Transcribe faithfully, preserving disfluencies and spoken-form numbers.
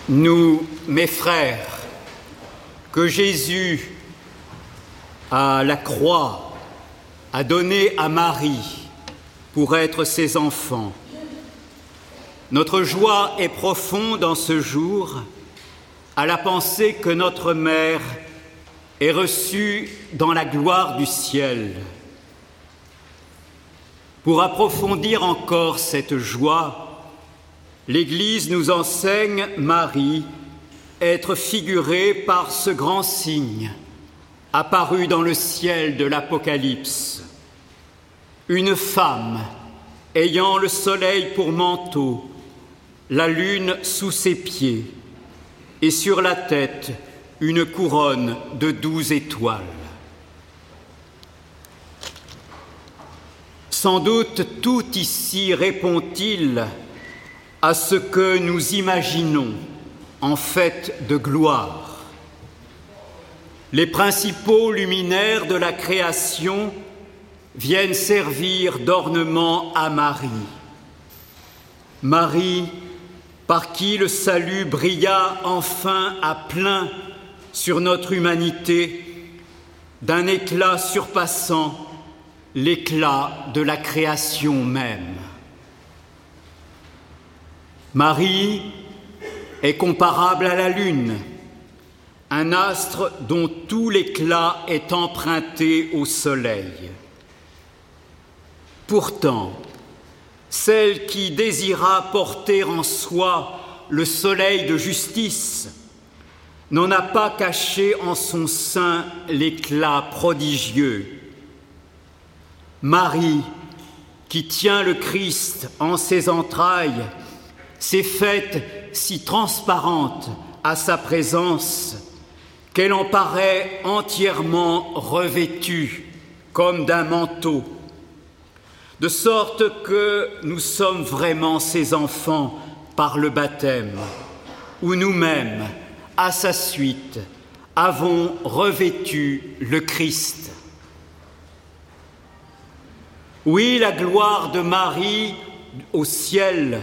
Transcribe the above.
Nous, mes frères, que Jésus, à la croix, a donné à Marie pour être ses enfants. Notre joie est profonde en ce jour à la pensée que notre mère est reçue dans la gloire du ciel. Pour approfondir encore cette joie, l'Église nous enseigne Marie être figurée par ce grand signe apparu dans le ciel de l'Apocalypse. Une femme ayant le soleil pour manteau, la lune sous ses pieds, et sur la tête une couronne de douze étoiles. Sans doute tout ici répond-il à ce que nous imaginons en fait de gloire. Les principaux luminaires de la création viennent servir d'ornement à Marie. Marie, par qui le salut brilla enfin à plein sur notre humanité, d'un éclat surpassant l'éclat de la création même. Marie est comparable à la lune, un astre dont tout l'éclat est emprunté au soleil. Pourtant, celle qui désira porter en soi le soleil de justice n'en a pas caché en son sein l'éclat prodigieux. Marie, qui tient le Christ en ses entrailles, s'est faite si transparente à sa présence qu'elle en paraît entièrement revêtue comme d'un manteau, de sorte que nous sommes vraiment ses enfants par le baptême, où nous-mêmes, à sa suite, avons revêtu le Christ. Oui, la gloire de Marie au ciel